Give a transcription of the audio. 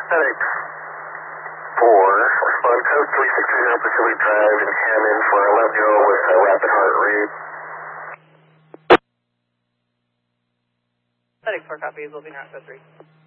FedEx 4, respond code 360 Pacific Drive in Hammond for 11 with a rapid heart rate. FedEx 4 copies, will be not code 3.